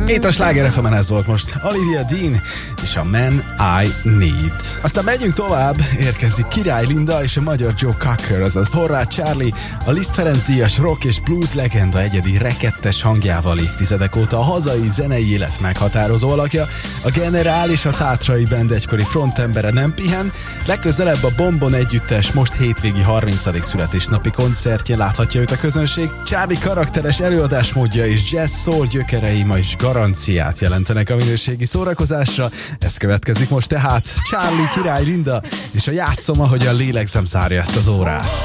Itt a Sláger FM-en ez volt most Olivia Dean és a Man I Need. Aztán megyünk tovább, érkezik Király Linda és a magyar Joe Cocker, azaz Horváth Charlie, a Liszt Ferenc díjas rock és blues legenda egyedi rekettes hangjával évtizedek óta a hazai zenei élet meghatározó alakja, a Generál és a Tátrai Band egykori frontembere nem pihen, legközelebb a Bombon együttes most hétvégi 30. születésnapi koncertjén láthatja őt a közönség. Charlie karakteres előadásmódja és jazz soul gyökerei ma is garanciát jelentenek a minőségi szórakozásra. Ez következik most tehát Charlie, Király Linda és a Játszom, ahogyan lélegzem zárja ezt az órát.